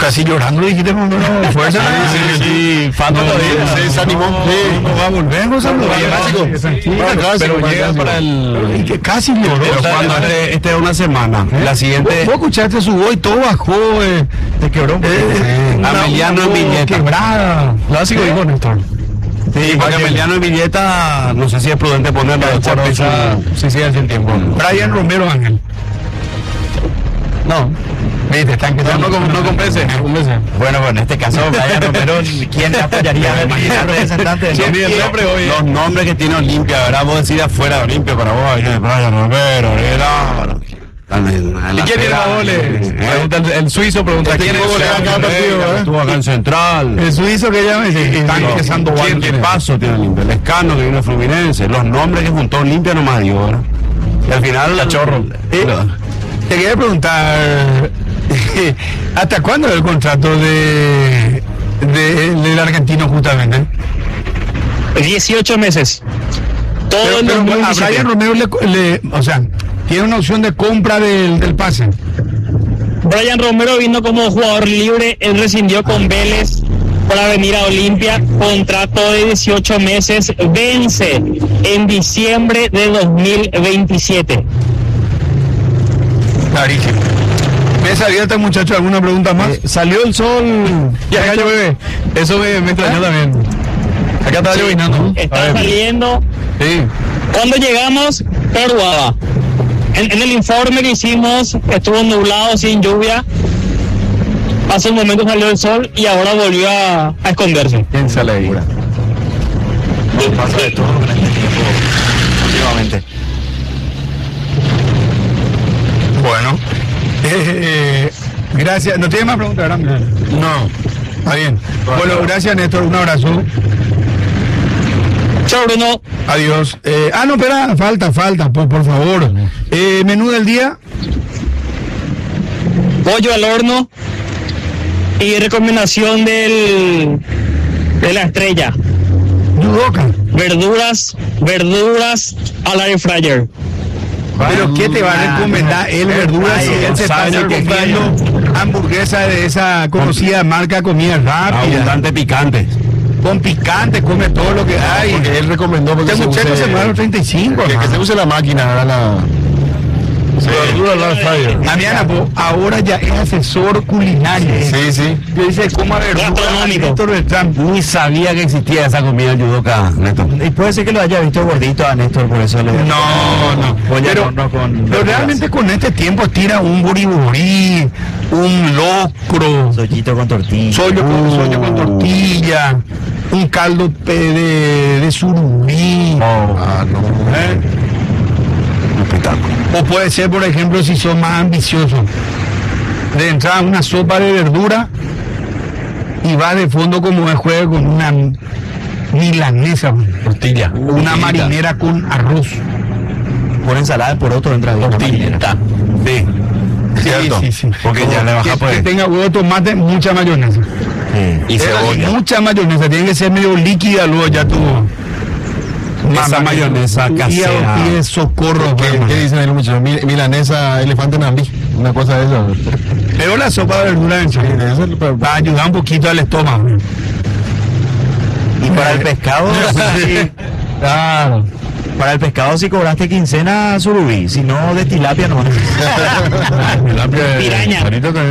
casi llorando, dijiste con una fuerza. Sí, Fato todavía se animó. No va a volver, Gonzalo. Pero llega para el... Y que casi lloró. Pero cuando este es una semana, la siguiente... Vos escuchaste su voz y todo bajó, te quebró. Ameliano en Villeta. Quebrada. Clásico dijo Néstor. Sí, porque Ameliano en Villeta, no sé si es prudente ponerlo después. Sí, hace el tiempo. Brian Romero Ángel. No. Viste, están que no convence. Bueno, en este caso, Brian Romero, ¿quién le apoyaría? Imagínate representante. Los nombres que tiene Olimpia, ¿verdad? Vos decís afuera de Olimpia para vos, Brian Romero, ¿Y quién tiene más goles? El suizo pregunta quién es goles acá partido. Estuvo acá en Central. El suizo que llama están empezando ¿Qué paso tiene Olimpia? El Escano que vino Fluminense. Los nombres que juntó Olimpia nomás dio, ¿verdad? Y al final Cachorro. Te quería preguntar, ¿hasta cuándo el contrato del argentino justamente? 18 meses. Pero a Brian Romero o sea, tiene una opción de compra del pase. Brian Romero vino como jugador libre, él rescindió con Vélez para venir a Olimpia, contrato de 18 meses, vence en diciembre de 2027. Clarísimo. Mesa abierta, muchachos, ¿alguna pregunta más? Salió el sol. Ya acá llueve. Eso me extrañó también. Acá está llovinando. Está saliendo. Sí. Cuando llegamos, perduaba. En el informe que hicimos, estuvo nublado, sin lluvia. Hace un momento salió el sol y ahora volvió a esconderse. ¿Quién sale ahí? Pasa de todo en este tiempo, últimamente. Bueno, gracias. ¿No tiene más preguntas, verdad? No. Está bien. Bueno, gracias, Néstor. Un abrazo. Chao, Bruno. Adiós. No, espera, falta, por favor. Menú del día. Pollo al horno y recomendación de la estrella. Yudoka. Verduras al air fryer. Pero ¿qué te va a recomendar el verduras si él se pasa comiendo hamburguesa de esa conocida marca comida rápida? Abundante picante. Con picante, come todo lo que hay. Porque él recomendó porque este muchacho se muere a los 35. Que se use la máquina, verdura al air fryer. Damiana, ahora ya es asesor culinario. Sí. Yo dice, coma verdura. Ni sabía que existía esa comida yudoka, Néstor. Y puede ser que lo haya visto gordito a Néstor, por eso le... No. Pero realmente con este tiempo tira un buriburí, un locro. Sollito con tortilla. Sollo con tortilla. Un caldo de surubí. O puede ser, por ejemplo, si son más ambiciosos, de entrada una sopa de verdura y va de fondo como de juego con una milanesa, tortilla, una marinera con arroz. Por ensalada, por otro entra bien. Tortilla. Sí. ¿Cierto? Sí. Porque ya le baja pues. Que tenga huevo de tomate, mucha mayonesa. Y cebolla. Mucha mayonesa, tiene que ser medio líquida luego ya tu... Esa mayonesa casera. Y socorro. ¿Qué dicen ahí los muchachos? Milanesa, elefante nambí. Una cosa de eso. Pero la sopa de verdura va a ayudar un poquito al estómago. Y para el pescado, claro. Para el pescado si cobraste quincena surubí, si no de tilapia no. Piraña. Tilapia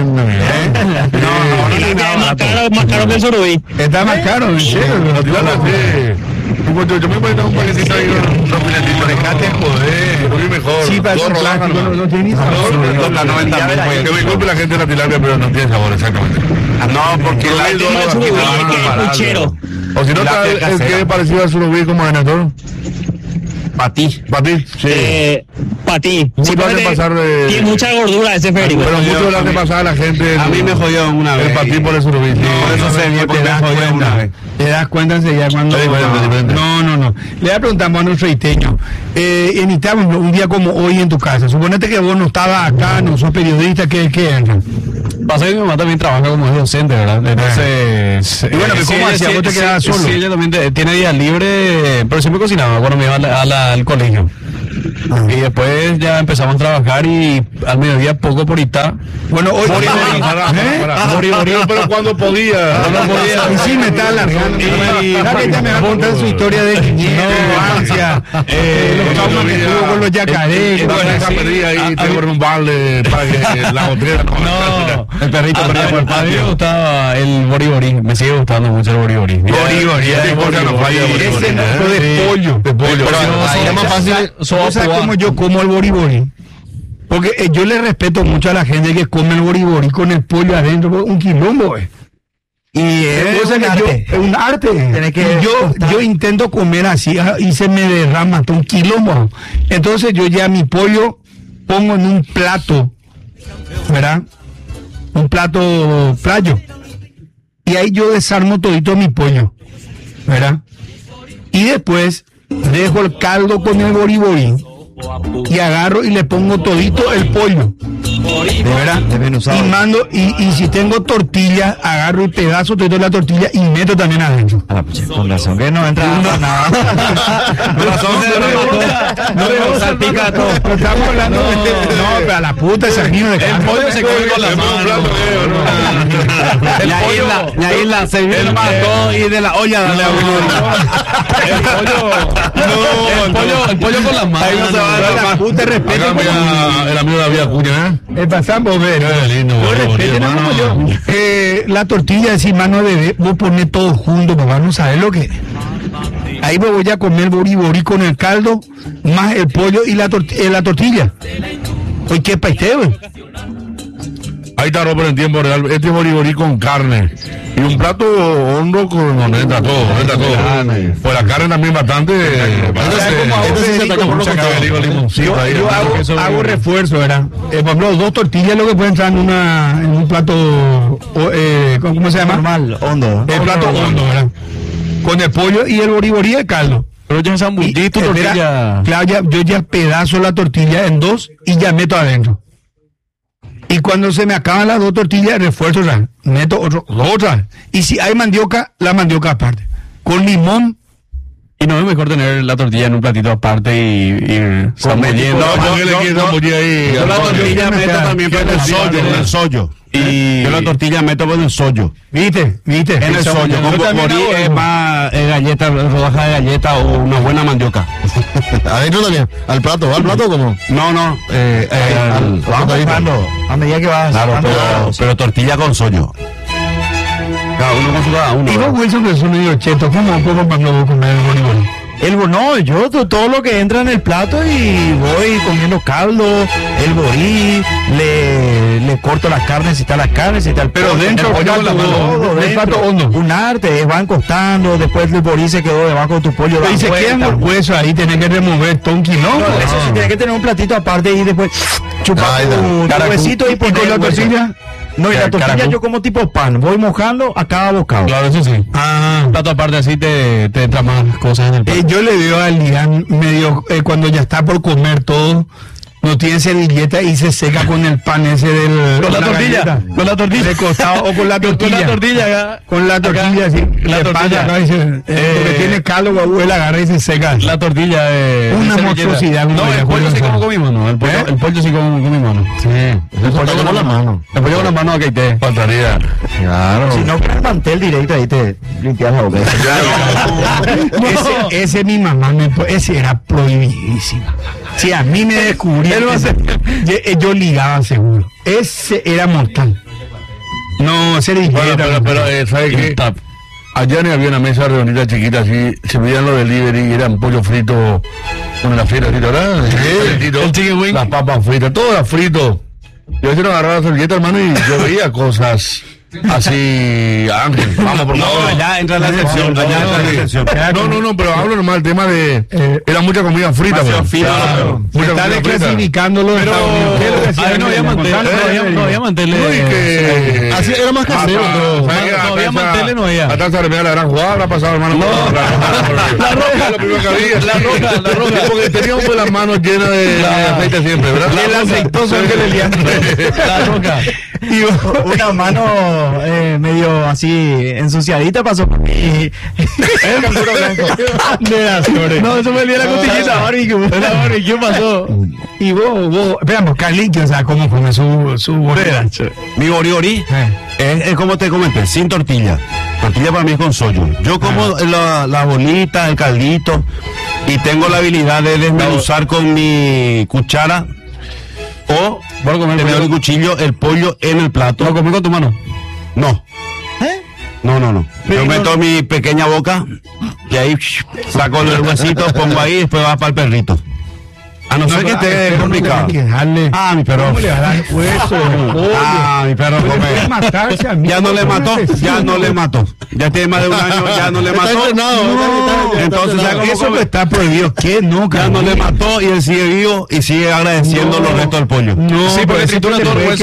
es más caro que el surubí. Está más caro, en serio. Yo me voy a dar un paquetito ahí, los filetitos de cate, joder. Mejor. Sí, para el plástico, no tiene ni sabor. Que me disculpe la gente de la tilapia, pero no tiene sabor, exactamente. No, porque la puchero. O si no, el que es parecido al surubí como de Néstor. Patí. Sí. Patí. Mucho hace pasar de... Tiene mucha gordura ese férico. Pero mucho le hace pasar a la gente. A mí me jodió una vez. El patí por el surubí. Por eso se bien, porque me jodió una vez. Te das cuenta enseguida cuando... No. Le preguntamos a nuestro isteño. Necesitamos un día como hoy en tu casa. Suponete que vos no estabas acá, no sos periodista, ¿qué entran? Pasa que mi mamá también trabaja como docente, ¿verdad? Entonces... Y bueno, ¿cómo hacía? ¿Vos te quedabas solo? Sí, ella también tiene días libres, pero siempre cocinaba cuando me iba al colegio. Y después ya empezamos a trabajar y al mediodía poco por Itá. Bueno, hoy pero cuando podía. Y sí me está alargando. Ya me va a contar su historia de niñez, infancia, los traumas que tuvo con los yacarés. Ahí te por un balde para que la botella. No, el perrito ponía por el patio. Me gustaba el boriborí, me sigue gustando mucho el boriborí. Boriborí, ese no de pollo. Ahí es más fácil. ¿Sabes cómo yo como el boriborí? Porque yo le respeto mucho a la gente que come el boriborí con el pollo adentro, un quilombo, Y es un arte. Yo intento comer así y se me derrama todo un quilombo. Entonces yo ya mi pollo pongo en un plato, ¿verdad? Un plato playo. Y ahí yo desarmo todito mi pollo, ¿verdad? Y después dejo el caldo con el boriborí y agarro y le pongo todito el pollo, ¿verdad? Y mando, y si tengo tortilla, agarro el pedazo todito de la tortilla y meto también adentro. Con razón que no entra nada. Con razón no salpica todo. Estamos hablando de... No, pero a la puta ese niño de el pollo se come con la mano. La isla se viene más todo y de la olla dale a uno. El pollo con las manos. La puta respeto el amigo de David Acuña, el pasamos ver. La tortilla así, mano de vos ponés todo junto, papá, no sabes lo que. Ahí me voy a comer boriborí con el caldo, más el pollo y la tortilla. Oye, qué paisteo. Ahí está Roper en tiempo real. Este es boriborí con carne. Y un plato hondo con donde entra todo. Pues la carne también bastante. Yo hago refuerzo, ¿verdad? Por ejemplo, 2 tortillas lo que puede entrar en un plato, ¿cómo se llama? Normal, hondo. El plato hondo, ¿verdad? Con el pollo y el boriborí y el caldo. Pero ya zambullito, tortilla. Claro, yo ya pedazo la tortilla en 2 y ya meto adentro. Y cuando se me acaban las 2 tortillas, refuerzo otra, meto otra. Y si hay mandioca, la mandioca aparte. Con limón. Y no es mejor tener la tortilla en un platito aparte y zambullendo. Yo la tortilla meto también en el sollo. Y yo la tortilla meto en el sollo. ¿Viste? En el sollo. Con boriborí es más galleta, rodaja de galleta o una buena mandioca. Adentro también. ¿Al plato? ¿Cómo? No. A medida que vas. Claro, pero tortilla con sollo. Cada uno con su cada uno. Y vos, Wilson, que son medio chetos, ¿cómo cuando comer el boriborí? No, yo todo lo que entra en el plato y voy comiendo caldo, el borí, le corto las carnes si está las carnes, si está el pero dentro el plato hondo. Un arte, van costando, después el borí se quedó debajo de tu pollo. Y se quedan los huesos ahí, tenés que remover tonqui, ¿no? Eso sí, tienes que tener un platito aparte y después chupar tu huesito y poner con la tortilla. No, y la tortilla yo como tipo pan, voy mojando a cada bocado. Claro, eso sí. Plato aparte así te entra más cosas en el plato. Yo le veo al Lian medio, cuando ya está por comer todo, no tiene servilleta y se seca con el pan ese del... Con la tortilla. De costado o con la tortilla. Con la tortilla, así. La tortilla. Porque tiene caldo, él agarra y se seca. La tortilla una monstruosidad. No, el pollo sí como con mi mano. El pollo sí como con mi mano. Sí. El pollo con la mano. El pollo con la mano, que te faltaría. Claro. Si no, con el mantel directo ahí te limpias la boca. Ese mi mamá, ese era prohibidísimo. Si a mí me descubrí, yo ligaba seguro. Ese era mortal. No, pero ¿sabes qué? Allá había una mesa reunida chiquita así, se veían los delivery y eran pollo frito con la fiera, ¿verdad? El chicken wing. Las papas fritas, todo era frito. Yo se lo agarraba la servilleta, hermano, y yo veía cosas así, Ángel, vamos por favor. Allá entra la excepción, No, pero hablo nomás del tema de era mucha comida frita, claro. Está desclasificándolo. Pero ahí no había manteles. Así era más casero. No había manteles, no había. La taza de la gran jugada, habrá pasado, hermano. La roca. Porque teníamos las manos llenas de aceite siempre, ¿verdad? El aceitoso que le lian. La roca. Una mano medio así ensuciadita pasó por mí. El canguro blanco. No, eso me dio la costillita. ¿Qué pasó? Y vos, veamos, Carlitos, o sea, ¿cómo come su bolera? Mi boriborí es como te comenté, sin tortilla. Tortilla para mí es con soyo. Yo como la bolita, el caldito, y tengo la habilidad de desmenuzar con mi cuchara o tener mi cuchillo el pollo en el plato. ¿Lo comí con tu mano? No. No. Yo meto mi pequeña boca y ahí saco el huesito, pongo ahí y después va para el perrito. A no ser que esté complicado. Mi perro. ¿Cómo le va a dar hueso? Mi perro come. Ya no le mató. Ya tiene más de un año, ya no le mató. Entonces, eso que está prohibido. ¿Qué? No, ya no le mató y él sigue vivo y sigue agradeciendo los restos del pollo. No, sí, porque tritura todo el hueso.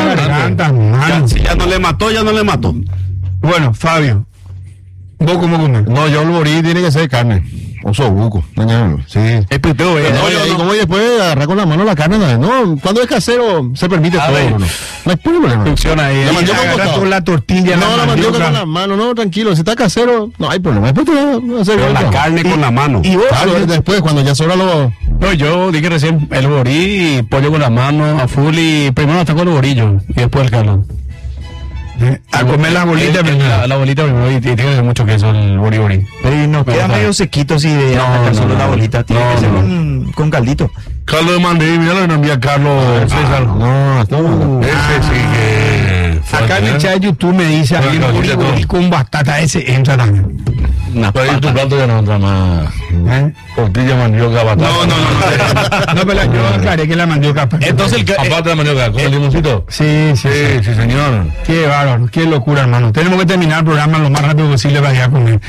Ya no le mató. Bueno, Fabio, ¿vos cómo comes? No, yo el borí tiene que ser carne. Oso buco. Sí. Es piteo, y como después agarrar con la mano la carne, no, cuando es casero se permite todo. No hay problema. Funciona ahí. La mandioca con la tortilla. No, la mandioca con la mano, no, tranquilo. Si está casero, no hay problema. Después te vas a hacer la carne con la mano. Y vos, después, cuando ya sobra lo... No, yo dije recién el borí, pollo con la mano, a full y primero hasta con el borillo y después el caldo. A comer las bolitas primero. La bolita primero y tiene que ser mucho queso el bori. Y nos queda medio sequito si de solo la bolita. Tiene que ser con caldito. Carlos de Mandí, mira lo que nos envía Carlos César. Ese sí que... Acá en el chat de YouTube me dice el bori con batata, ese entra también. Pero ahí tu plato ya no entra más. Tortilla, mandioca, batata. No, pero yo aclaré que la mandioca. Entonces, aparte de la mandioca, ¿con el limoncito? Sí, señor. Qué bárbaro, qué locura, hermano. Tenemos que terminar el programa lo más rápido posible para ir a comer.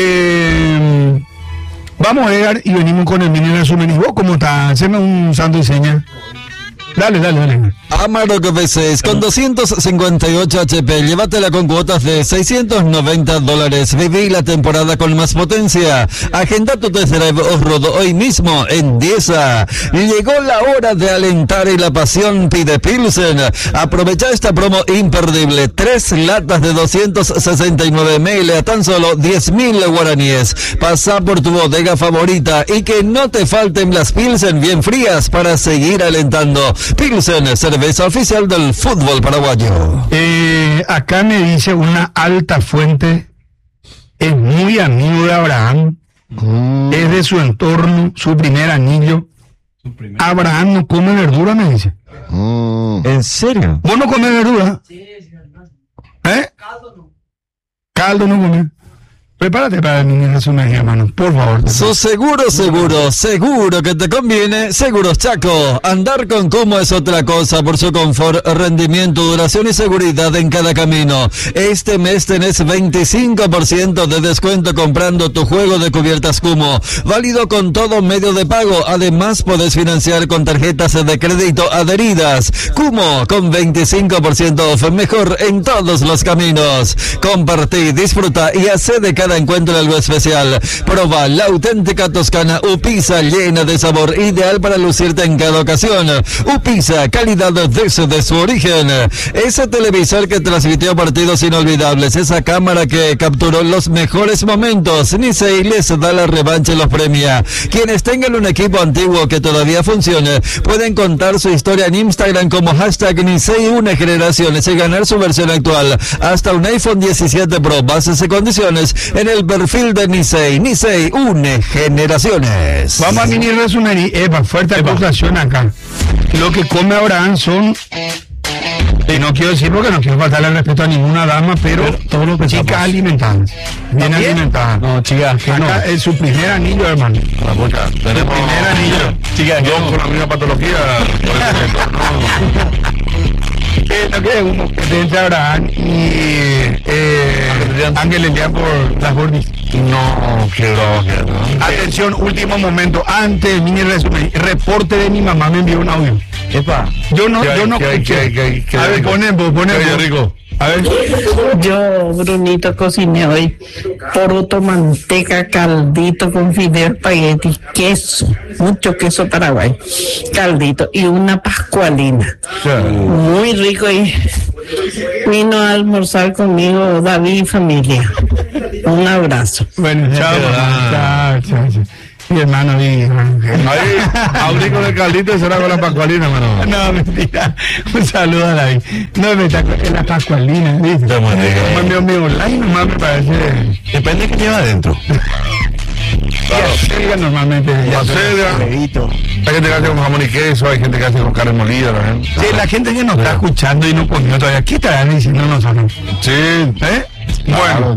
Vamos a llegar y venimos con el mini resumen. ¿Y vos cómo estás? Haceme un santo y seña. Dale. Amarok V6 con 258 HP, llévatela con cuotas de $690. Viví la temporada con más potencia. Agenda tu test drive off-road hoy mismo en Diesa. Llegó la hora de alentar y la pasión pide Pilsen. Aprovecha esta promo imperdible. 3 latas de 269 ml a tan solo 10.000 guaraníes. Pasa por tu bodega favorita y que no te falten las Pilsen bien frías para seguir alentando. Pilsen, cerveza oficial del fútbol paraguayo. Acá me dice una alta fuente, es muy amigo de Abraham, es de su entorno, su primer anillo. Abraham no come verdura, me dice. ¿En serio? ¿Vos no comes verdura? Sí, no. Caldo no comes. Prepárate para el mini resumen, hermano, por favor. Su seguro que te conviene. Seguros Chaco. Andar con Kumo es otra cosa por su confort, rendimiento, duración y seguridad en cada camino. Este mes tenés 25% de descuento comprando tu juego de cubiertas Kumo. Válido con todo medio de pago. Además, podés financiar con tarjetas de crédito adheridas. Kumo con 25% off. Mejor en todos los caminos. Compartí, disfruta y hace de cada encuentro algo especial. Proba la auténtica toscana Upisa, llena de sabor, ideal para lucirte en cada ocasión. Upisa, calidad de su origen. Ese televisor que transmitió partidos inolvidables, esa cámara que capturó los mejores momentos, Nisei les da la revancha y los premia. Quienes tengan un equipo antiguo que todavía funcione, pueden contar su historia en Instagram como hashtag Nisei une generaciones y ganar su versión actual. Hasta un iPhone 17 Pro, bases y condiciones en el perfil de Nisei. Nisei une generaciones. Vamos a mini resumen y fuerte acusación acá. Lo que come Abraham son, y no quiero decir porque no quiero faltarle el respeto a ninguna dama, pero todo lo que chicas alimentadas, bien alimentadas. No, chicas, que no. Acá es su primer anillo, hermano. Tenemos primer anillo. Chicas, yo con la misma patología. Lo que es uno que te entra Abraham y Ángel Elian por las Bordis. No, quiero. Atención, último momento, antes del mini resumen, reporte de mi mamá me envió un audio. Epa. Yo no. ¿Qué A ver, ponen rico. A ver. Yo, Brunito, cociné hoy poroto, manteca, caldito con fideo, espagueti, queso, mucho queso paraguay, caldito y una pascualina. Muy rico y Vino a almorzar conmigo David y familia. Un abrazo. Bueno, chao. Chao. Mi hermano, ahí abrí con el caldito y será con la pascualina, hermano. No, mentira. Un saludo a David. No, es la pascualina, ¿viste? Mi online nomás me parece. Depende de qué lleva adentro. Claro. Selga normalmente. La selga. Hay gente que hace con jamón y queso, hay gente que hace con carne molida. Sí, la gente que nos está escuchando y no comió todavía, ¿qué estarán diciendo nosotros? Sí. Bueno,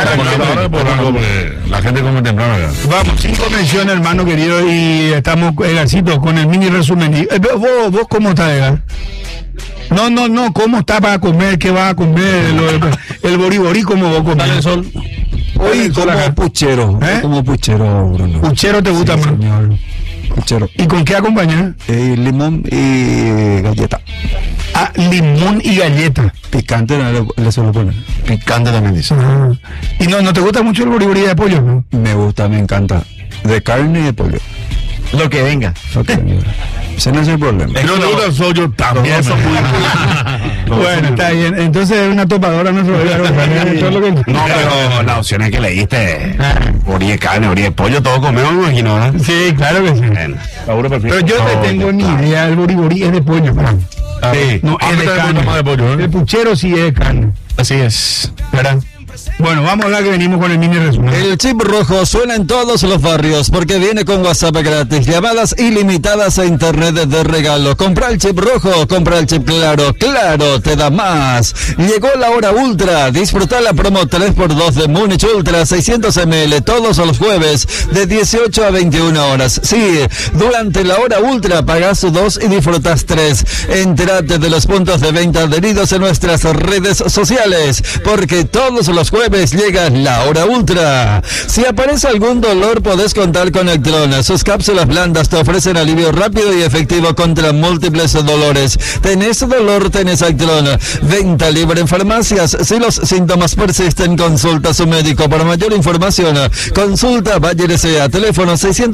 la gente come temprano ya. Vamos, 5 menciones, hermano querido, y estamos, Edgarcito, con el mini resumen. ¿Vos cómo estás, Edgar? No, ¿cómo está para comer? ¿Qué vas a comer? El boriborí, ¿cómo vos comés? Dale el sol. Hoy como puchero, como puchero, Bruno. ¿Puchero te gusta más? Señor. Puchero. ¿Y con qué acompañas? Limón y galleta. Ah, limón y galleta. Picante no le suelo poner. Picante también dice. ¿Y no te gusta mucho el boriborí de pollo? ¿No? Me gusta, me encanta. De carne y de pollo. Lo que venga. Ese no es el problema. No me gusta el sollo también. Bueno, está bien. Entonces es una topadora nuestro. No, pero las opciones que le diste, orilla de carne, orilla de pollo, todo comemos, me imagino, ¿verdad? Sí, claro que sí. Pero yo no tengo ni idea, el boriborí es de pollo. Sí. No, es de carne. Más de pollo, El puchero sí es de carne. Así es. ¿Verdad? Bueno, vamos a hablar que venimos con el mini resumen. El chip rojo suena en todos los barrios porque viene con WhatsApp gratis, llamadas ilimitadas a internet de regalo. Compra el chip rojo, compra el chip claro, claro, te da más. Llegó la hora ultra, disfruta la promo 3x2 de Múnich Ultra 600 ml todos los jueves de 18 a 21 horas. Sí, durante la hora ultra pagas 2 y disfrutas 3. Entérate de los puntos de venta adheridos en nuestras redes sociales porque todos los jueves llega la hora ultra. Si aparece algún dolor, podés contar con Ectron. Sus cápsulas blandas te ofrecen alivio rápido y efectivo contra múltiples dolores. ¿Tenés dolor? Tenés Ectron. Venta libre en farmacias. Si los síntomas persisten, consulta a su médico. Para mayor información, consulta Bayer S.A. Teléfono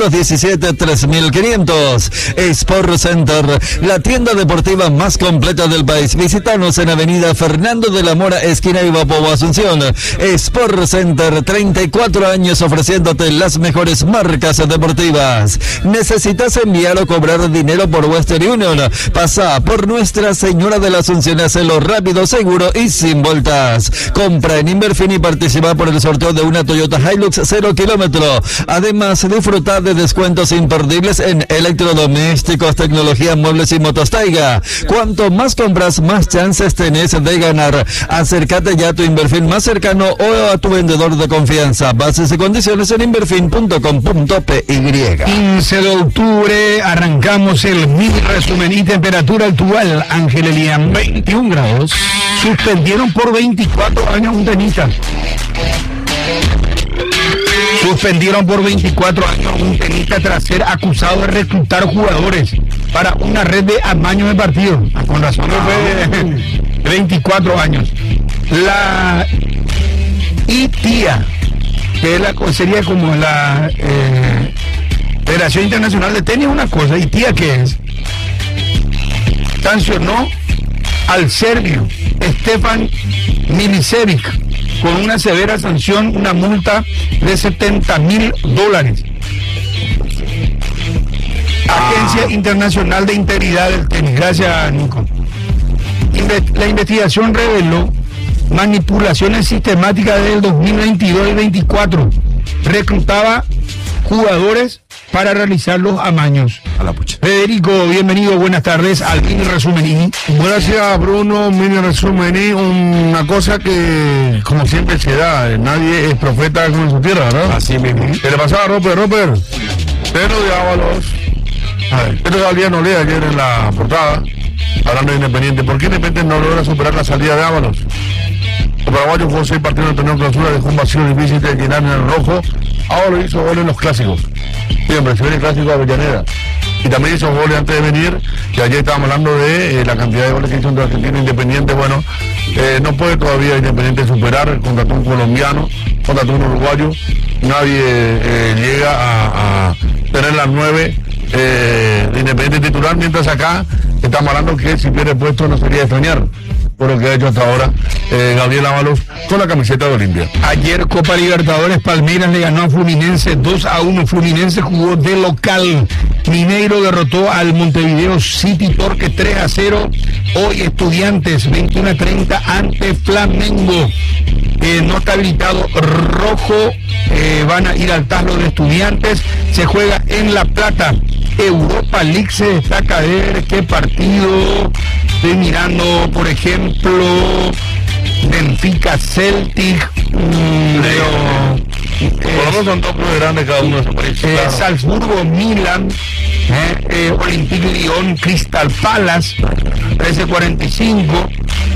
617-3500. Sport Center, la tienda deportiva más completa del país. Visítanos en Avenida Fernando de la Mora, esquina Ibapobo, Asunción. Sport Center, 34 años ofreciéndote las mejores marcas deportivas. ¿Necesitas enviar o cobrar dinero por Western Union? Pasa por Nuestra Señora de la Asunción, hazlo rápido, seguro y sin vueltas. Compra en Inverfin y participa por el sorteo de una Toyota Hilux 0 kilómetro. Además, disfruta de descuentos imperdibles en electrodomésticos, tecnología, muebles y motos Taiga. Cuanto más compras, más chances tenés de ganar. Acércate ya a tu Inverfin más cercano o a tu vendedor de confianza. Bases y condiciones en inverfin.com.py. 15 de octubre arrancamos el mini resumen y temperatura actual. Ángel Elian, 21 grados. Suspendieron por 24 años un tenista. Suspendieron por 24 años un tenista tras ser acusado de reclutar jugadores para una red de amaños de partido. Con razón fue 24 años. La ITIA, que es sería como la Federación Internacional de Tenis, una cosa. ¿ITIA qué es? Sancionó al serbio Stefan Milicevic con una severa sanción, una multa de $70,000. Agencia Internacional de Integridad del Tenis. Gracias, Nico. La investigación reveló manipulaciones sistemáticas del 2022 y 2024. Reclutaba jugadores para realizar los amaños. A la pucha. Federico, bienvenido, buenas tardes al mini resumen. Gracias, Bruno. Mini resumen y una cosa que, como siempre se da, nadie es profeta como en su tierra, ¿verdad? Así mismo. ¿Qué le pasaba a Roper? Pleno de Ábalos. A ver, esto salía no lea ayer en la portada, hablando de Independiente. ¿Por qué Independiente no logra superar la salida de Ábalos? El paraguayo jugó 6 partidos en el torneo de clausura, dejó un vacío difícil de llenar en el rojo. Ahora hizo goles en los clásicos. Siempre se ve el clásico de Avellaneda. Y también hizo goles antes de venir, que ayer estábamos hablando de la cantidad de goles que hizo entre Argentina e Independiente. Bueno, no puede todavía Independiente superar, contrató un colombiano, contrató un uruguayo. Nadie llega a tener las 9 de Independiente titular, mientras acá estamos hablando que si pierde puesto no sería de extrañar. por lo que ha hecho hasta ahora Gabriel Ábalos con la camiseta de Olimpia. Ayer Copa Libertadores, Palmeiras le ganó a Fluminense 2-1. Fluminense jugó de local. Mineiro derrotó al Montevideo City Torque 3-0. Hoy Estudiantes 21-30 ante Flamengo. No está habilitado rojo. Van a ir al Tazlo de Estudiantes. Se juega en La Plata. Europa League se destaca. A ver qué partido. Estoy mirando, por ejemplo, Benfica Celtic. Por lo menos son dos clubes grandes cada uno de esos países. Claro. Salzburgo Milan. Olympique Lyon Crystal Palace. 13:45.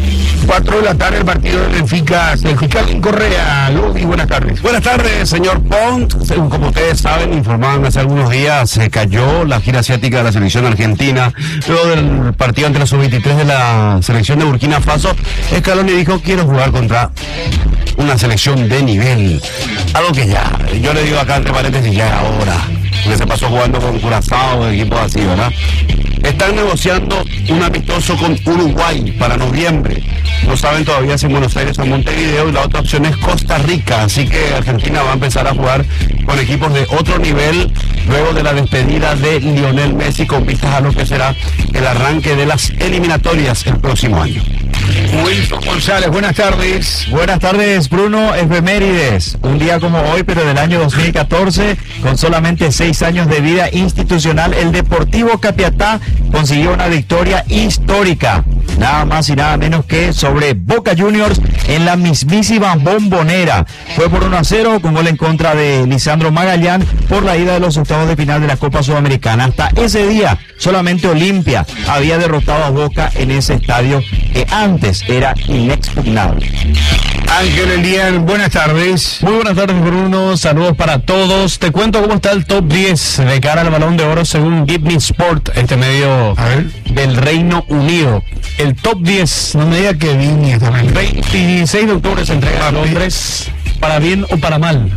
4 de la tarde el partido de Benfica Celtic. Correa, Lodi, buenas tardes. Buenas tardes, señor Pont. Como ustedes saben, informaban hace algunos días, se cayó la gira asiática de la selección argentina. Luego del partido ante la sub-23 de la selección de Burkina Faso, Scaloni dijo: quiero jugar contra una selección de nivel. Algo que ya, yo le digo acá entre paréntesis, ya es ahora. Porque se pasó jugando con Curazao, equipos así, ¿verdad? Están negociando un amistoso con Uruguay para noviembre. No saben todavía si en Buenos Aires o en Montevideo, y la otra opción es Costa Rica. Así que Argentina va a empezar a jugar con equipos de otro nivel luego de la despedida de Lionel Messi, con vistas a lo que será el arranque de las eliminatorias el próximo año. Wilson González, buenas tardes. Buenas tardes, Bruno. Efemérides. Un día como hoy, pero del año 2014, con solamente 6 años de vida institucional, el Deportivo Capiatá consiguió una victoria histórica. Nada más y nada menos que sobre Boca Juniors en la mismísima Bombonera. Fue por 1-0 con gol en contra de Lisandro Magallán por la ida de los octavos de final de la Copa Sudamericana. Hasta ese día, solamente Olimpia había derrotado a Boca en ese estadio que antes era inexpugnable. Ángel Elian, buenas tardes. Muy buenas tardes, Bruno. Saludos para todos. Te cuento cómo está el top 10 de cara al Balón de Oro según Gibney Sport, este medio del Reino Unido. El top 10, no me diga que Vini también. 26 de octubre se entrega a Londres, para bien o para mal.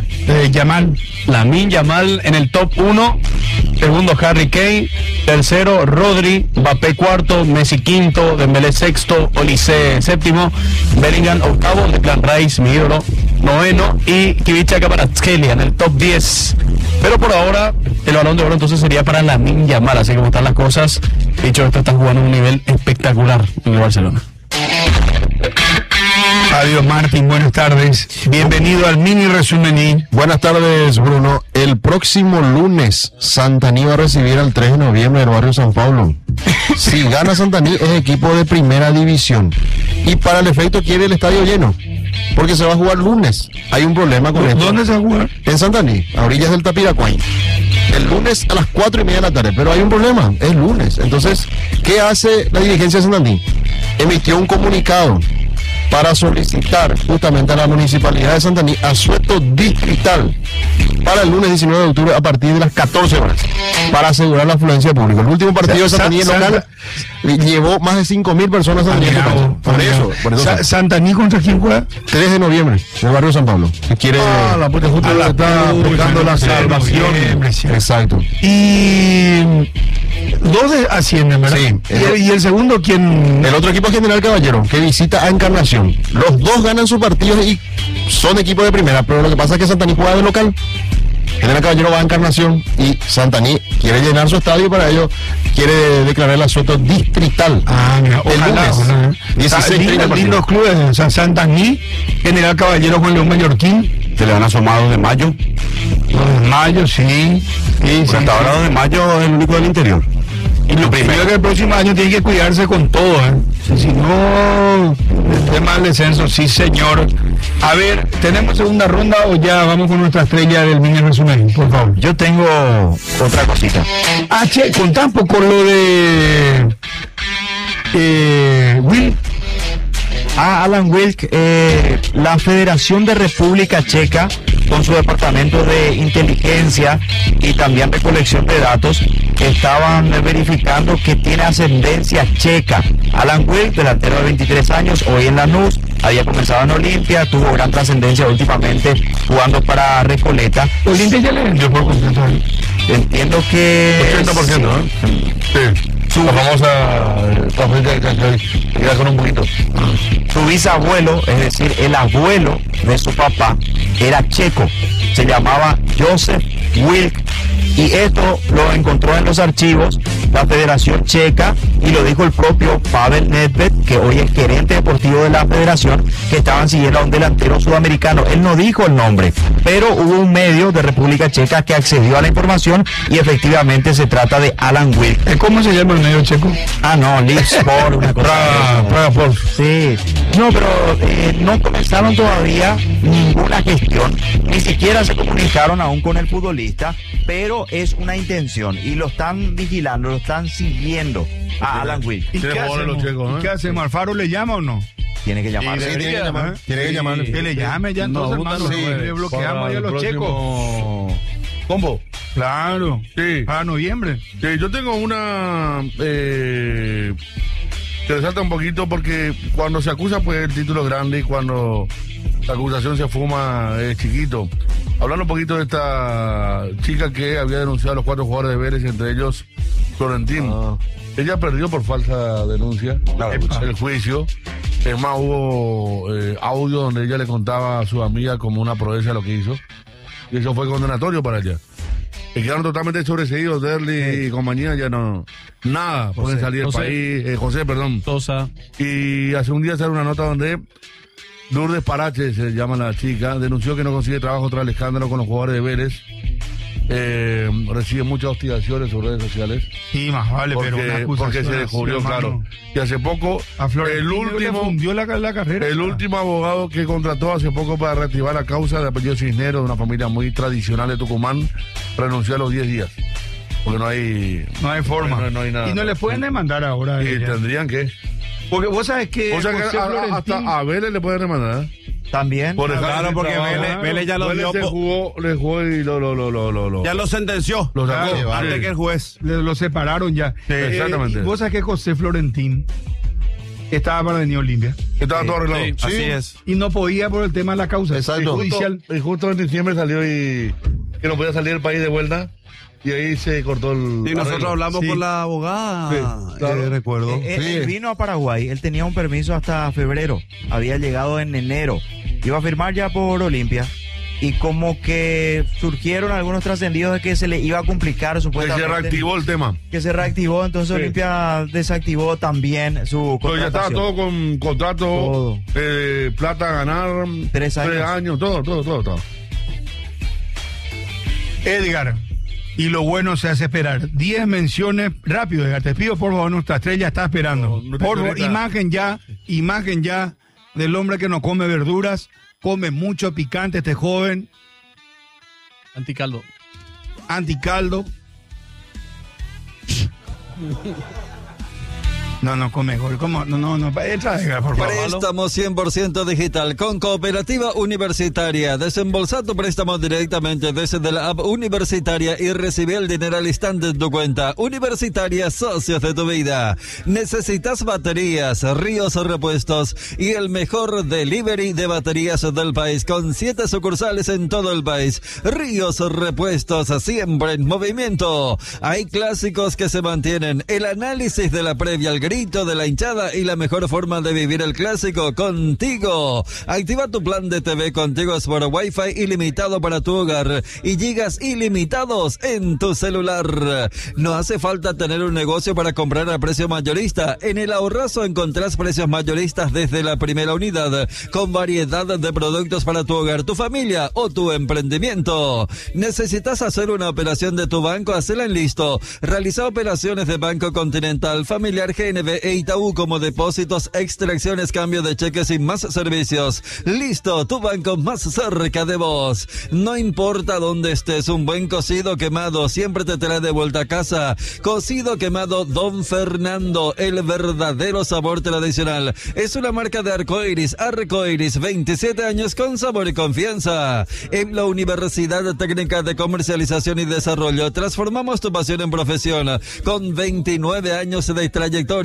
Lamine Yamal en el top 1, segundo Harry Kane, tercero Rodri, Mbappé cuarto, Messi quinto, Dembélé sexto, Olise séptimo, Bellingham octavo, Declan Rice, mi ídolo, noveno, y Kivicha Kvaratskhelia en el top 10. Pero por ahora el Balón de Oro entonces sería para Lamine Yamal, así como están las cosas. Dicho esto, están jugando a un nivel espectacular en el Barcelona. Adiós, Martín, buenas tardes. Bienvenido al mini resumen. Buenas tardes, Bruno. El próximo lunes, Santaní va a recibir al 3 de noviembre del barrio San Pablo. Si gana Santaní, es equipo de primera división. Y para el efecto quiere el estadio lleno, porque se va a jugar lunes. Hay un problema con esto. ¿Dónde se va a jugar? En Santaní, a orillas del Tapiracuay. El lunes a las 4:30 de la tarde, pero hay un problema, es lunes. Entonces, ¿qué hace la dirigencia de Santaní? Emitió un comunicado para solicitar justamente a la Municipalidad de Santaní asueto distrital para el lunes 19 de octubre a partir de las 14 horas, para asegurar la afluencia de público. El último partido de Santaní local llevó más de 5.000 personas a Santaní. Por eso. ¿Santaní contra quién juega? 3 de noviembre, en el barrio San Pablo. Quiere... la puta justo está buscando la salvación. Exacto. Y... 2 ascienden, ¿verdad? Sí. ¿Y el segundo quién? El otro equipo es General Caballero, que visita a Encarnación. Los dos ganan sus partidos y son equipos de primera, pero lo que pasa es que Santaní juega de local. General Caballero va a Encarnación y Santaní quiere llenar su estadio, para ello quiere declarar el asueto distrital. Mira, ojalá. 16 lindos clubes, o sea, Santaní, General Caballero con León Mallorquín. Se le van a sumar 2 de mayo. 2 de mayo, sí. Hasta ahora 2 de mayo es el único del interior. Y lo primero que el próximo año tiene que cuidarse con todo, Si no, el tema del descenso, sí señor. A ver, ¿tenemos segunda ronda o ya vamos con nuestra estrella del mini resumen? Por favor. Yo tengo otra cosita. Contá un poco lo de Will. Alan Wilk, la Federación de República Checa, con su departamento de inteligencia y también recolección de datos, estaban verificando que tiene ascendencia checa. Alan Wilk, delantero de 23 años, hoy en Lanús, había comenzado en Olimpia, tuvo gran trascendencia últimamente jugando para Recoleta. Olimpia ya le vendió por completo ahí. Entiendo que 80%, ¿no? Sí. La famosa ya con un poquito. Su bisabuelo, es decir, el abuelo de su papá, era checo, se llamaba Josef Wilk, y esto lo encontró en los archivos la Federación Checa, y lo dijo el propio Pavel Nedved, que hoy es gerente deportivo de la federación, que estaban siguiendo a un delantero sudamericano. Él no dijo el nombre, pero hubo un medio de República Checa que accedió a la información y efectivamente se trata de Alan Wilk. ¿Cómo se llama el medio checo? Ah, no, Live Sport, una cosa. Praga Sport. Sí, no, pero no comenzaron todavía ninguna gestión, ni siquiera se comunicaron aún con el futbolista, pero es una intención y lo están vigilando, lo están siguiendo a Alan Wilk. ¿Y qué hacemos? ¿Qué hacemos? ¿Alfaro le llama o no? Tiene que llamar. Sí, tiene que llamar. Tiene que llamar. Que le llame ya entonces, hermano. Le bloqueamos ya a los checos. ¿Combo? Claro. Sí. Para noviembre. Sí, yo tengo una que resalta un poquito porque cuando se acusa pues el título es grande y cuando la acusación se fuma es chiquito. Hablando un poquito de esta chica que había denunciado a los 4 jugadores de Vélez, entre ellos Florentín. Ella perdió por falsa denuncia el juicio. Es más, hubo audio donde ella le contaba a su amiga como una proeza lo que hizo. Y eso fue condenatorio para ella. Y quedaron totalmente sobreseídos, Derli y compañía, ya no. Nada, pueden salir del país. José, perdón. Sosa. Y hace un día sale una nota donde Lourdes Parache, se llama la chica, denunció que no consigue trabajo tras el escándalo con los jugadores de Vélez. Recibe muchas hostigaciones en sus redes sociales. Sí, más vale, pero una acusación porque se descubrió, así, claro. Y hace poco, a el último fundió la carrera. El último abogado que contrató hace poco para reactivar la causa, de apellido Cisneros, de una familia muy tradicional de Tucumán, renunció a los 10 días. Porque no hay forma. No hay nada. Y no le pueden demandar ahora. Y tendrían que. Porque vos sabes que. O sea que hasta a Vélez le pueden demandar. También. Claro, porque Vélez ya lo dio. Le jugó y lo. Ya lo sentenció. Lo sacó. Antes que el juez. Lo separaron ya. Sí, exactamente. Vos sabés que José Florentín estaba para venir a Olimpia. Estaba todo arreglado. Sí, así es. Y no podía por el tema de la causa. Exacto. Judicial. Y justo en diciembre salió y que no podía salir del país de vuelta. Y ahí se cortó el. Y nosotros hablamos con la abogada. Sí, claro. Recuerdo. Él vino a Paraguay, él tenía un permiso hasta febrero. Había llegado en enero. Iba a firmar ya por Olimpia. Y como que surgieron algunos trascendidos de que se le iba a complicar supuestamente. Que se reactivó el tema. Que se reactivó, entonces Olimpia desactivó también su contratación. Pero ya estaba todo con contrato, plata a ganar, 3 años, todo. Edgar. Y lo bueno se hace esperar. 10 menciones rápido, Edgar. Te pido, por favor, nuestra estrella está esperando. Por favor, imagen ya del hombre que no come verduras, come mucho picante este joven. Anticaldo. No come gol. ¿Cómo? No. Entra, Edgar, por favor. Préstamo 100% digital con Cooperativa Universitaria. Desembolsa tu préstamo directamente desde la app universitaria y recibe el dinero al instante en tu cuenta. Universitaria, socios de tu vida. Necesitas baterías, Ríos Repuestos y el mejor delivery de baterías del país con 7 sucursales en todo el país. Ríos Repuestos, siempre en movimiento. Hay clásicos que se mantienen. El análisis de la previa al grito de la hinchada y la mejor forma de vivir el clásico contigo. Activa tu plan de TV Contigo es por Wi-Fi ilimitado para tu hogar y gigas ilimitados en tu celular. No hace falta tener un negocio para comprar a precio mayorista. En el Ahorrazo encontrás precios mayoristas desde la primera unidad con variedad de productos para tu hogar, tu familia o tu emprendimiento. ¿Necesitas hacer una operación de tu banco? Hacela en Listo. Realiza operaciones de Banco Continental, Familiar, GNB e Itaú como depósitos, extracciones, cambio de cheques y más servicios. Listo, tu banco más cerca de vos. No importa dónde estés, un buen cocido quemado siempre te trae de vuelta a casa. Cocido quemado Don Fernando, el verdadero sabor tradicional. Es una marca de Arcoiris, 27 años con sabor y confianza. En la Universidad Técnica de Comercialización y Desarrollo transformamos tu pasión en profesión con 29 años de trayectoria.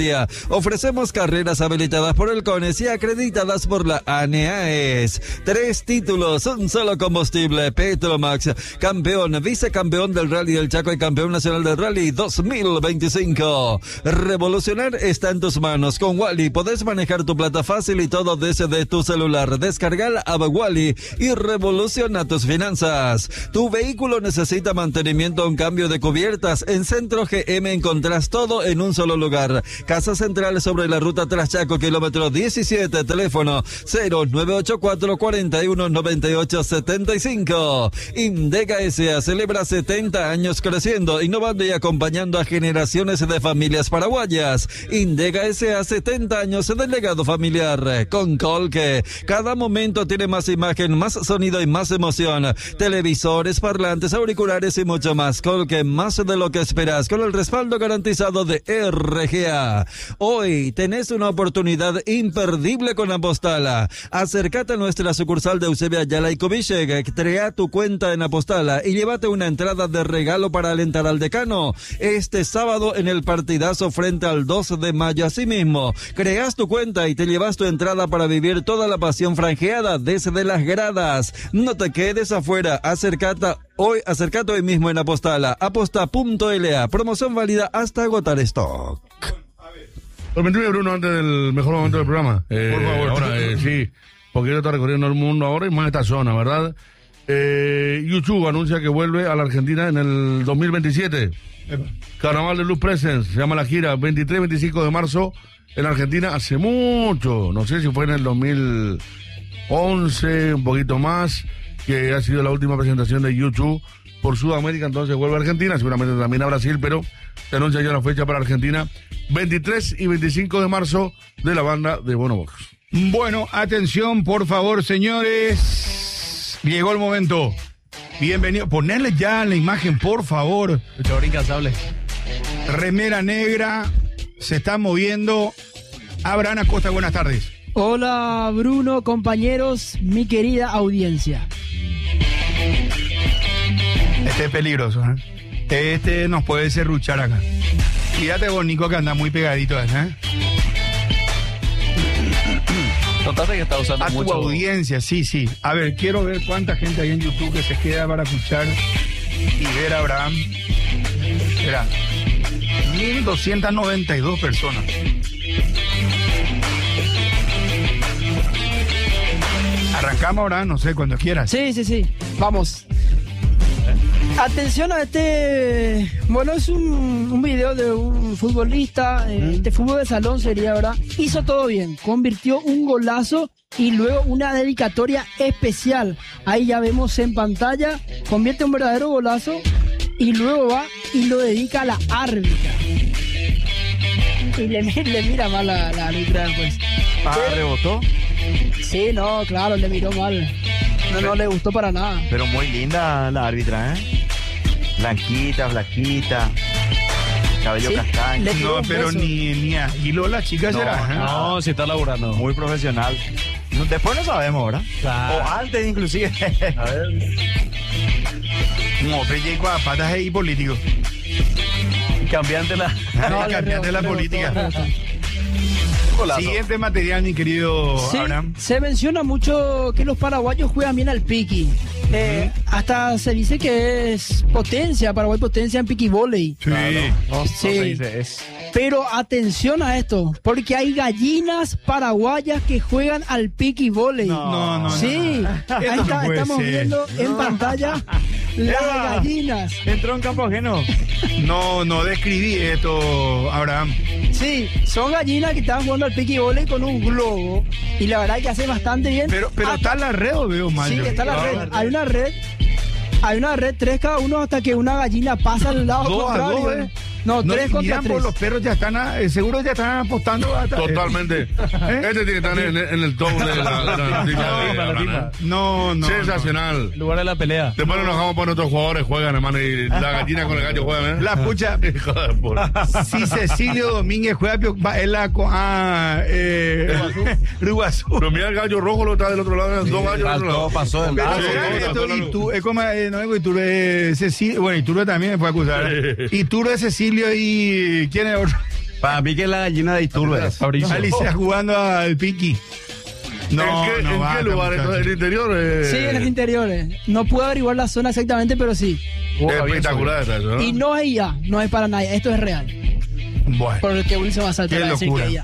tecnología. Ofrecemos carreras habilitadas por el CONES y acreditadas por la ANEAES. 3 títulos, un solo combustible, Petromax, campeón, vicecampeón del Rally del Chaco y campeón nacional del Rally 2025. Revolucionar está en tus manos. Con Wally podés manejar tu plata fácil y todo desde tu celular. Descarga la app Wally y revoluciona tus finanzas. Tu vehículo necesita mantenimiento o un cambio de cubiertas. En Centro GM encontrás todo en un solo lugar. Casa Central sobre la ruta Traschaco, kilómetro 17, teléfono 0984 41 98 75. Indega S.A. celebra 70 años creciendo, innovando y acompañando a generaciones de familias paraguayas. Indega S.A. 70 años de legado familiar. Con Colque, cada momento tiene más imagen, más sonido y más emoción. Televisores, parlantes, auriculares y mucho más. Colque, más de lo que esperas, con el respaldo garantizado de RGA. Hoy tenés una oportunidad imperdible con Apostala. Acércate a nuestra sucursal de Eusebio Ayala y Covicheg, crea tu cuenta en Apostala y llévate una entrada de regalo para alentar al decano este sábado en el partidazo frente al 2 de mayo. Asimismo, creas tu cuenta y te llevas tu entrada para vivir toda la pasión franjeada desde las gradas. No te quedes afuera, acércate hoy mismo en Apostala. Aposta.la, promoción válida hasta agotar stock. Permíteme, Bruno, antes del mejor momento del programa. Por favor. Ahora, sí, porque él está recorriendo el mundo ahora y más esta zona, ¿verdad? YouTube anuncia que vuelve a la Argentina en el 2027. Carnaval de Blues Presence, se llama la gira, 23-25 de marzo en Argentina, hace mucho, no sé si fue en el 2011, un poquito más, que ha sido la última presentación de YouTube por Sudamérica, entonces vuelve a Argentina, seguramente también a Brasil, pero se anuncia ya la fecha para Argentina, 23 y 25 de marzo, de la banda de Bonovox. Bueno, atención, por favor, señores. Llegó el momento. Bienvenido. Ponerle ya la imagen, por favor. Luchador incansable. Remera negra. Se está moviendo. Abraham Acosta, buenas tardes. Hola, Bruno, compañeros, mi querida audiencia. Este es peligroso, ¿eh? Este nos puede serruchar acá. Fíjate vos, Nico, que anda muy pegadito, ¿eh? Notaste que está usando a mucho. Tu audiencia, sí. A ver, quiero ver cuánta gente hay en YouTube que se queda para escuchar y ver a Abraham. Espera, 1.292 personas. Arrancamos ahora, no sé, cuando quieras. Sí. Vamos. Atención a este. Bueno, es un video de un futbolista. Este fútbol de salón sería, ¿verdad? Hizo todo bien. Convirtió un golazo y luego una dedicatoria especial. Ahí ya vemos en pantalla. Convierte un verdadero golazo y luego va y lo dedica a la árbitra. Y le mira mal la árbitra después. ¿Rebotó? Sí, no, claro, le miró mal. No le gustó para nada. Pero muy linda la árbitra, ¿eh? Blanquita, cabello castaño. No, pero ni a Hilo la chica será. No, si está laburando. Muy profesional. Después no sabemos, ¿verdad? Claro. O antes inclusive. A ver. No, pero ya patas ahí político. Cambiante la política. Siguiente material, mi querido Abraham. Se menciona mucho que los paraguayos juegan bien al piqui. Hasta se dice que es potencia, Paraguay potencia en piqui volei. Sí. No se dice eso. Pero atención a esto, porque hay gallinas paraguayas que juegan al piqui volei. No. Sí, ahí estamos viendo en pantalla las gallinas. Entró en campo ajeno. No describí esto, Abraham. Sí, son gallinas que están jugando al piqui volei con un globo. Y la verdad es que hace bastante bien. Pero está en la red o veo mal. Sí, está en la red. Hay una red, 3 cada uno hasta que una gallina pasa al lado contrario. No, 3 contra 3. Los perros ya están, seguro ya están apostando. Totalmente. Este tiene que estar en el top de la No. Sensacional. Lugar de la pelea. Después nos enojamos por nuestros jugadores juegan, hermano, y la gallina con el gallo juegan, ¿eh? La pucha. Si Cecilio Domínguez juega, es la Ruguazú. Pero mira el gallo rojo lo está del otro lado, 2 gallos del otro lado. Todo pasó del lado. Es como, no digo Iturbe Cecilio, bueno, Iturbe también me puede acusar. Iturbe Cecilio y ¿quién es otro? Para mí que es la gallina de Iturbe. Alicia jugando al Piqui. No, ¿En qué lugar? ¿En el interior? Sí, en el interior. No pude averiguar la zona exactamente, pero sí. Espectacular está eso, ¿no? Y no es IA, no es para nadie, esto es real. Bueno. Por el que Wilson va a saltar Qué a decir locura. que IA.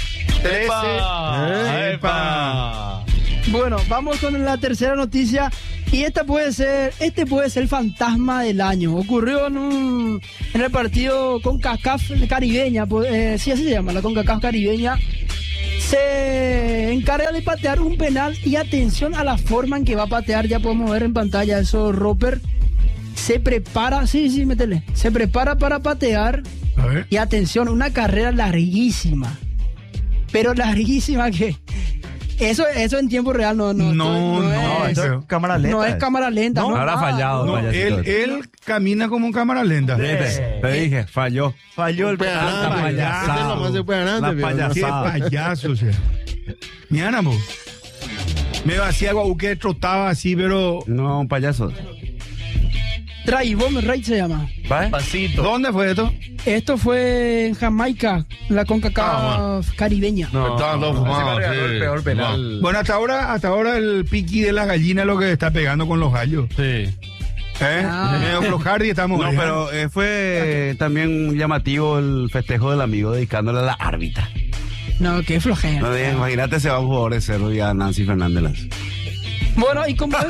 13. ¡Epa! Bueno, vamos con la tercera noticia. Y este puede ser el fantasma del año. Ocurrió en el partido CONCACAF caribeña, sí, así se llama, la CONCACAF caribeña. Se encarga de patear un penal y atención a la forma en que va a patear. Ya podemos ver en pantalla eso, Roper. Se prepara, sí, métele. Se prepara para patear. A ver. Y atención, una carrera larguísima. Pero larguísima que... Eso en tiempo real no es cámara lenta. No es cámara lenta. No, habrá fallado. No, él camina como en cámara lenta. Te dije, falló. Falló el penal. La Qué payasada. payaso, o sea. Mi ánimo. Me hacía algo que trotaba así, pero. No, un payaso. Traibom Rey se llama. Pasito. ¿Dónde fue esto? Esto fue en Jamaica, la CONCACAF caribeña. Estaban todos fumados. El peor penal. Bueno, hasta ahora el piqui de las gallinas es lo que está pegando con los gallos. Sí. Medio Flojardi estamos. No, pero fue también llamativo el festejo del amigo dedicándole a la árbitra. No, qué flojera. No, imagínate, se va un jugador de Cerro y a Nancy Fernández. Bueno, ¿y cómo es?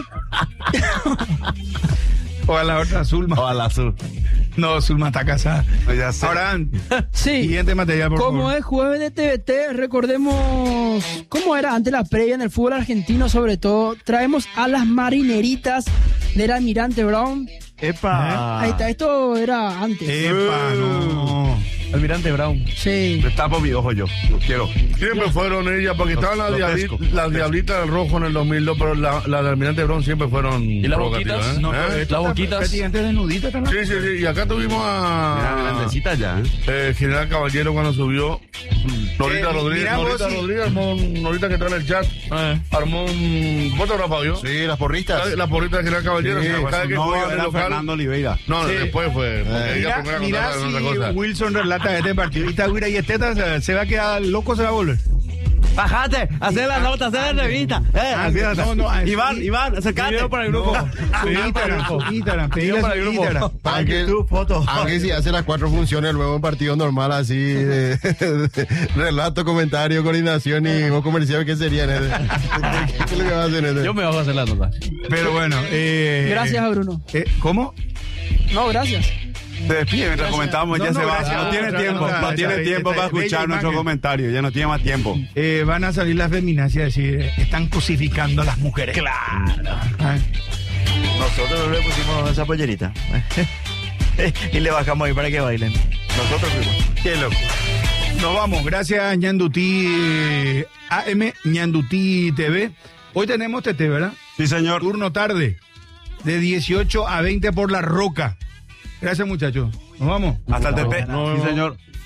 O a la otra, Zulma. O al azul. No, Zulma está casada. Pues ya sé. Ahora, Sí. siguiente material, por Como favor. es jueves de TVT, recordemos cómo era antes la previa en el fútbol argentino, sobre todo. Traemos a las marineritas del Almirante Brown. Epa. Ahí está, esto era antes. Epa, no. Almirante Brown. Sí. Me tapo mi ojo yo. No quiero. Siempre fueron ellas, porque estaban pesco. las diablitas del rojo en el 2002, pero las de Almirante Brown siempre fueron. ¿Y las provocativas, boquitas? ¿eh? No, pero ¿Eh? esto Las está boquitas. prácticamente desnudita también. Sí. Y acá tuvimos Mira, a grandecita ya, General Caballero cuando subió. Norita Rodríguez. mira vos, Norita sí. Rodríguez armó Norita que está en el chat. Armó un fotógrafo, ¿yo? Sí, las porristas. La porrita de General Caballero. Sí, o sea, cada que No, juega en el era local. Fernando Oliveira. No, Sí. después fue. Porque ella Mira, primero mira contaba otra si cosa. Wilson relata este partido. Y Tagüira y Esteta se va a quedar loco, se va a volver. Bajate, hacer la nota, hacer la entrevista. Iván, acercate. Video para el grupo. Su Instagram, pedile para su el grupo. Instagram. Aunque, tu foto. aunque si hace las 4 funciones, luego un partido normal así, de relato, comentario, coordinación y voz comercial, ¿qué sería? ¿Qué es lo que va a hacer? Yo me bajo a hacer la nota. Pero bueno. Gracias a Bruno. ¿Cómo? No, gracias. Se despide mientras comentamos, No, ya no, se va. gracias. No tiene Otra tiempo, nota, no tiene esa tiempo para bella escuchar nuestro imagen. comentario, ya no tiene más tiempo. Van a salir las feminazis a decir, están cosificando a las mujeres. Claro. Nosotros le pusimos esa pollerita. Y le bajamos ahí para que bailen. Nosotros fuimos. Qué loco. Nos vamos. Gracias, Ñandutí AM, Ñandutí TV. Hoy tenemos TT, ¿verdad? Sí, señor. Turno tarde. De 18 a 20 por La Roca. Gracias, muchachos. Nos vamos. Hasta el TT. Sí, señor.